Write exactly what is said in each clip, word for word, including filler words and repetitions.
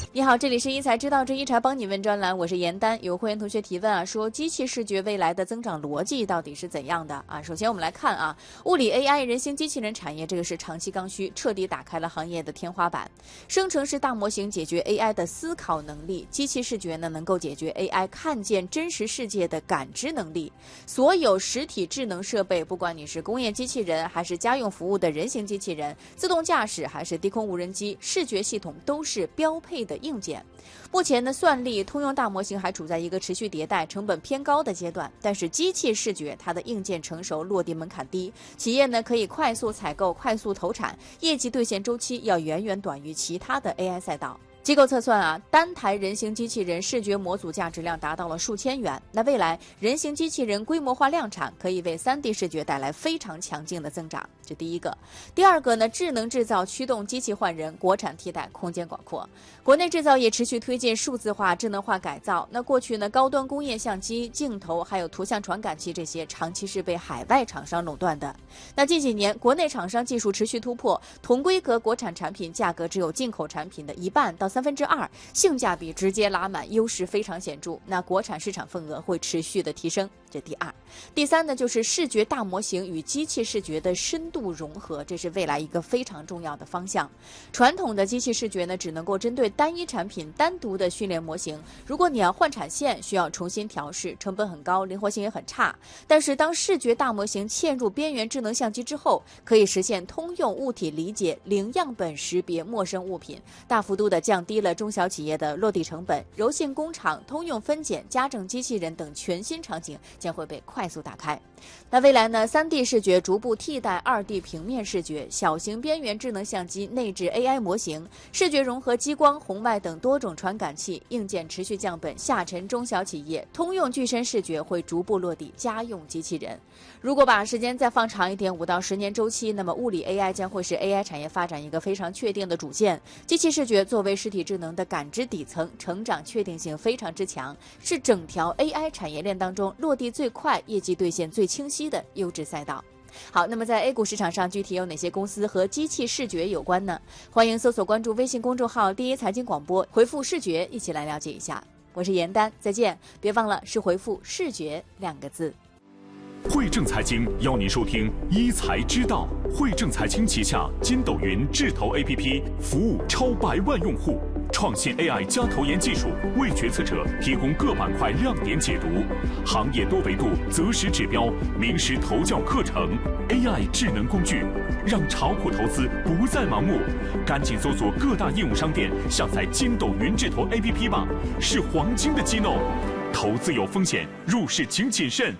你好，这里是一财知道之一财帮你问专栏，我是严丹。有会员同学提问啊，说机器视觉未来的增长逻辑到底是怎样的啊？首先我们来看啊，物理 A I 人形机器人产业这个是长期刚需，彻底打开了行业的天花板。生成式大模型解决 A I 的思考能力，机器视觉呢能够解决 A I 看见真实世界的感知能力。所有实体智能设备，不管你是工业机器人还是家用服务的人形机器人，自动驾驶还是低空无人机，视觉系统都是标配的硬件。目前呢，算力通用大模型还处在一个持续迭代、成本偏高的阶段，但是机器视觉它的硬件成熟，落地门槛低，企业呢可以快速采购、快速投产，业绩兑现周期要远远短于其他的 A I 赛道。机构测算啊，单台人形机器人视觉模组价值量达到了数千元。那未来人形机器人规模化量产，可以为 三 D 视觉带来非常强劲的增长。这第一个。第二个呢，智能制造驱动机器换人，国产替代空间广阔。国内制造业持续推进数字化、智能化改造。那过去呢，高端工业相机、镜头还有图像传感器这些，长期是被海外厂商垄断的。那近几年，国内厂商技术持续突破，同规格国产产品价格只有进口产品的一半到三分之二，性价比直接拉满，优势非常显著。那国产市场份额会持续的提升。这第二。第三呢，就是视觉大模型与机器视觉的深度融合，这是未来一个非常重要的方向。传统的机器视觉呢，只能够针对单一产品单独的训练模型，如果你要换产线，需要重新调试，成本很高，灵活性也很差。但是当视觉大模型嵌入边缘智能相机之后，可以实现通用物体理解、零样本识别陌生物品，大幅度的降低了中小企业的落地成本。柔性工厂、通用分拣、家政机器人等全新场景将会被快速打开。那未来呢 ，三 D 视觉逐步替代二 D 平面视觉，小型边缘智能相机内置 A I 模型，视觉融合激光、红外等多种传感器，硬件持续降本，下沉中小企业。通用具身视觉会逐步落地家用机器人。如果把时间再放长一点，五到十年周期，那么物理 A I 将会是 A I 产业发展一个非常确定的主线。机器视觉作为实体智能的感知底层，成长确定性非常之强，是整条 A I 产业链当中落地最快、业绩兑现最清晰的优质赛道。好，那么在 A 股市场上具体有哪些公司和机器视觉有关呢？欢迎搜索关注微信公众号第一财经广播，回复视觉一起来了解一下。我是严丹，再见，别忘了是回复视觉两个字。 汇正财经邀您收听一财知道。汇正财经旗下筋斗云智投 A P P 服务超百万用户，创新 A I 加投研技术，为决策者提供各板块亮点解读，行业多维度择时指标，名师投教课程 ，A I 智能工具，让炒股投资不再盲目。赶紧搜索各大应用商店下载筋斗云智投 A P P 吧，是黄金的机 no。投资有风险，入市请谨慎。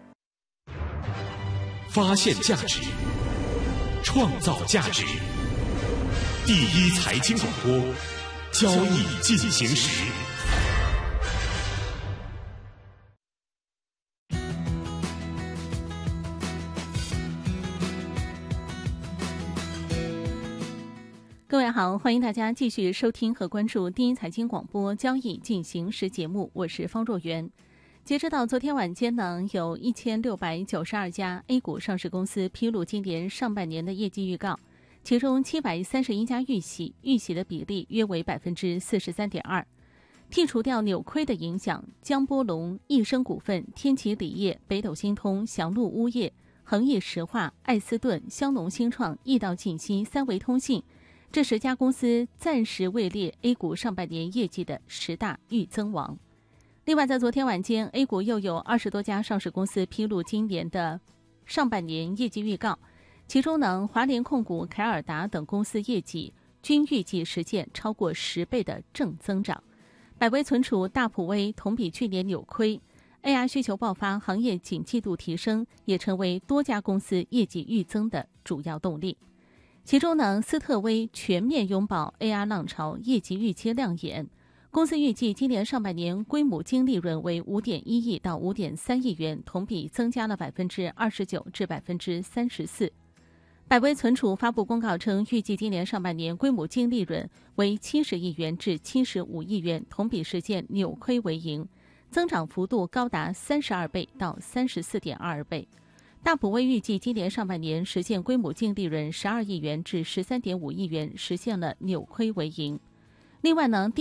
发现价值，创造价值。第一财经广播，交易进行时。 各位好，欢迎大家继续收听和关注第一财经广播交易进行时节目，我是方若元。截止到昨天晚间呢，有一千六百九十二家 A 股上市公司披露今年上半年的业绩预告，其中七百三十一家预喜，预喜的比例约为百分之四十三点二。剔除掉扭亏的影响，江波龙、益生股份、天齐锂业、北斗星通、祥路钨业、恒益石化、艾斯顿、香农新创、易道信息、三维通信这十家公司暂时位列 A 股上半年业绩的十大预增王。另外，在昨天晚间 ，A 股又有二十多家上市公司披露今年的上半年业绩预告，其中呢，华联控股、凯尔达等公司业绩均预计实现超过十倍的正增长。百威存储、大普威同比去年扭亏 ，A R 需求爆发，行业景气度提升，也成为多家公司业绩预增的主要动力。其中呢，斯特威全面拥抱 A R 浪潮，业绩预期亮眼。公司预计今年上半年归母净利润为 五点一亿到五点三亿元，同比增加了百分之二十九至百分之三十四。百威存储发布公告称，预计今年上半年归母净利润为七十亿元至七十五亿元，同比实现扭亏为盈，增长幅度高达三十二倍到三十四点二倍。大普威预计今年上半年实现归母净利润十二亿元至十三点五亿元，实现了扭亏为盈。另外呢，